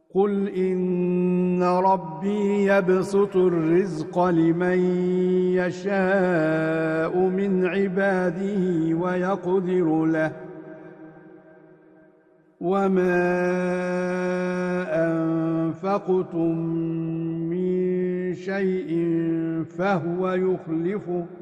قل إن ربي يبسط الرزق لمن يشاء من عباده ويقدر له وما أنفقتم من شيء فهو يخلفه